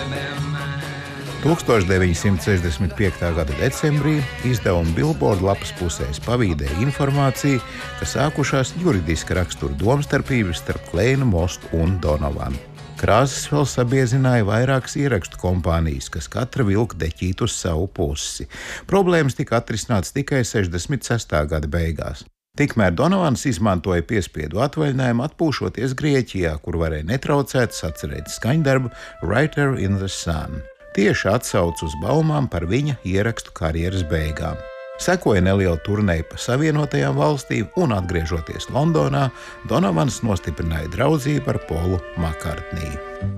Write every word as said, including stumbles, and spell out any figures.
tūkstoš deviņi simti sešdesmit piektā gada decembrī izdevuma Billboard lapas pusēs pavīdēja informāciju, ka sākušās juridiska rakstura domstarpības starp Kleinu, Mostu un Donovanu. Krāsas vēl sabiezināja vairākas ierakstu kompānijas, kas katra vilka deķīt uz savu pusi. Problēmas tika atrisināts tikai sešdesmit sestā gada beigās. Tikmēr Donovans izmantoja piespiedu atvaļinājumu atpūšoties Grieķijā, kur varēja netraucēt sacerēt skaņdarbu Writer in the Sun. Tieši atsauc uz baumām par viņa ierakstu karjeras beigām. Sekoja neliela turneja pa Savienotajām valstīm un, atgriežoties Londonā, Donovans nostiprināja draudzību ar Polu Makartniju.